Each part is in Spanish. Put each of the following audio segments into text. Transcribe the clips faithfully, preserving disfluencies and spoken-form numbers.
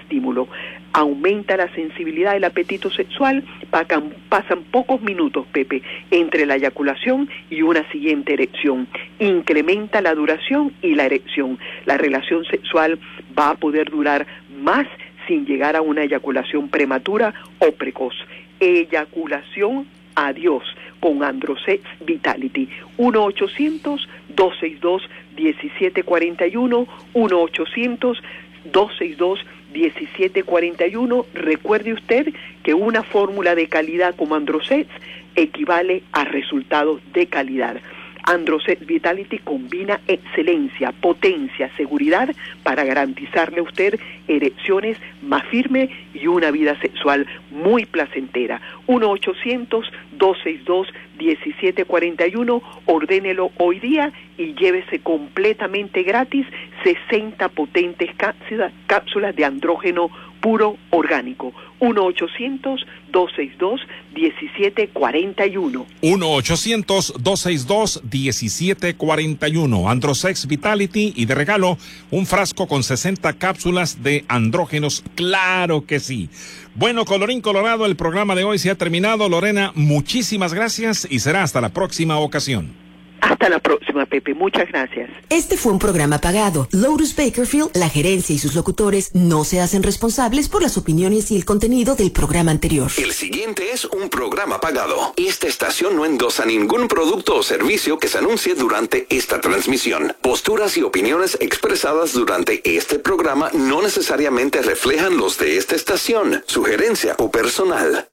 estímulo. Aumenta la sensibilidad del apetito sexual, pasan, pasan pocos minutos, Pepe, entre la eyaculación y una siguiente erección. Incrementa la duración y la erección. La relación sexual va a poder durar más sin llegar a una eyaculación prematura o precoz. Eyaculación a Dios con Androsex Vitality. uno ochocientos, dos seis dos, diecisiete cuarenta y uno, uno ochocientos, dos seis dos, diecisiete cuarenta y uno. Recuerde usted que una fórmula de calidad como Androsex equivale a resultados de calidad. Androsex Vitality combina excelencia, potencia, seguridad para garantizarle a usted erecciones más firmes y una vida sexual muy placentera. uno ochocientos, dos seis dos, diecisiete cuarenta y uno, ordénelo hoy día y llévese completamente gratis sesenta potentes cápsulas, cápsulas de andrógeno puro orgánico. uno ochocientos, dos seis dos, diecisiete cuarenta y uno. uno ochocientos, dos seis dos, diecisiete cuarenta y uno. Androsex Vitality, y de regalo un frasco con sesenta cápsulas de andrógenos. Claro que sí. Bueno, colorín colorado, el programa de hoy se ha terminado. Lorena, muchísimas gracias y será hasta la próxima ocasión. Hasta la próxima, Pepe. Muchas gracias. Este fue un programa pagado. Lotus Bakerfield, la gerencia y sus locutores no se hacen responsables por las opiniones y el contenido del programa anterior. El siguiente es un programa pagado. Esta estación no endosa ningún producto o servicio que se anuncie durante esta transmisión. Posturas y opiniones expresadas durante este programa no necesariamente reflejan los de esta estación, sugerencia o personal.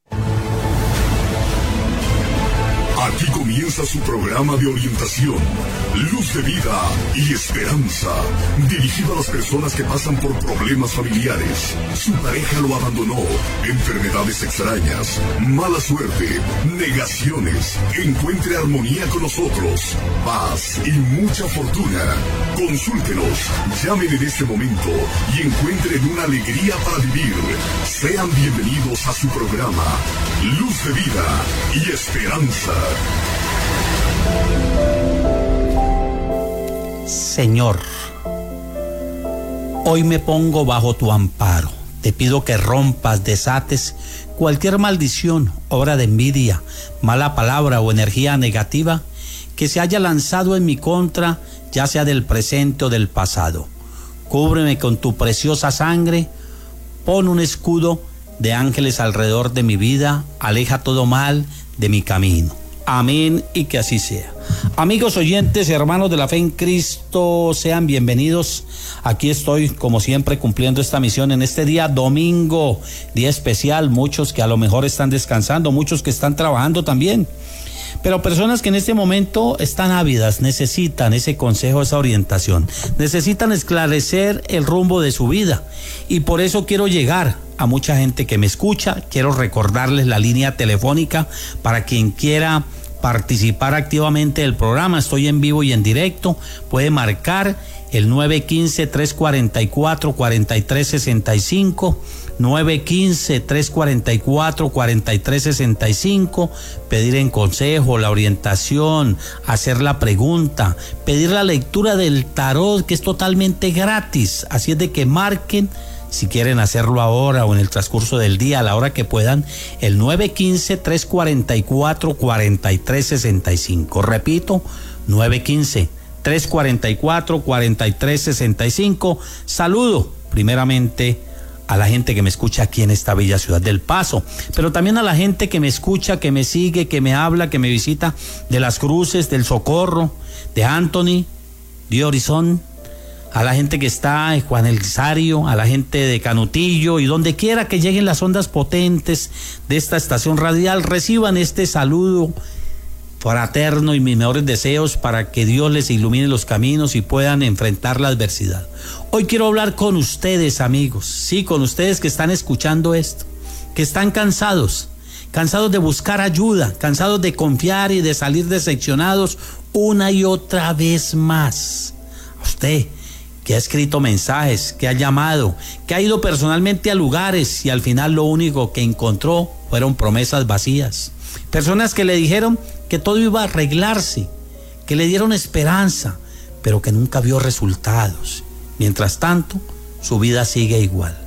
Aquí comienza su programa de orientación, Luz de Vida y Esperanza, dirigido a las personas que pasan por problemas familiares. Su pareja lo abandonó, enfermedades extrañas, mala suerte, negaciones. Encuentre armonía con nosotros, paz y mucha fortuna. Consúltenos, llamen en este momento y encuentren una alegría para vivir. Sean bienvenidos a su programa, Luz de Vida y Esperanza. Señor, hoy me pongo bajo tu amparo. Te pido que rompas, desates cualquier maldición, obra de envidia, mala palabra o energía negativa que se haya lanzado en mi contra, ya sea del presente o del pasado. Cúbreme con tu preciosa sangre, pon un escudo de ángeles alrededor de mi vida, aleja todo mal de mi camino. Amén, y que así sea. Amigos oyentes, hermanos de la fe en Cristo, sean bienvenidos. Aquí estoy, como siempre, cumpliendo esta misión en este día domingo, día especial. Muchos que a lo mejor están descansando, muchos que están trabajando también, pero personas que en este momento están ávidas, necesitan ese consejo, esa orientación, necesitan esclarecer el rumbo de su vida, y por eso quiero llegar a mucha gente que me escucha. Quiero recordarles la línea telefónica para quien quiera participar activamente del programa. Estoy en vivo y en directo. Puede marcar el nueve uno cinco, tres cuatro cuatro, cuatro tres seis cinco, nueve uno cinco, tres cuatro cuatro, cuatro tres seis cinco, pedir en consejo, la orientación, hacer la pregunta, pedir la lectura del tarot, que es totalmente gratis. Así es de que marquen si quieren hacerlo ahora o en el transcurso del día, a la hora que puedan, el nueve uno cinco, tres cuatro cuatro, cuatro tres seis cinco. Repito, nueve uno cinco, tres cuatro cuatro, cuatro tres seis cinco. Saludo primeramente a la gente que me escucha aquí en esta bella ciudad del Paso, pero también a la gente que me escucha, que me sigue, que me habla, que me visita de Las Cruces, del Socorro, de Anthony, de Horizon, a la gente que está en Juan Elizario, a la gente de Canutillo, y donde quiera que lleguen las ondas potentes de esta estación radial, reciban este saludo fraterno y mis mejores deseos para que Dios les ilumine los caminos y puedan enfrentar la adversidad. Hoy quiero hablar con ustedes, amigos, sí, con ustedes que están escuchando esto, que están cansados, cansados de buscar ayuda, cansados de confiar y de salir decepcionados una y otra vez más. A usted que ha escrito mensajes, que ha llamado, que ha ido personalmente a lugares y al final lo único que encontró fueron promesas vacías. Personas que le dijeron que todo iba a arreglarse, que le dieron esperanza, pero que nunca vio resultados. Mientras tanto, su vida sigue igual.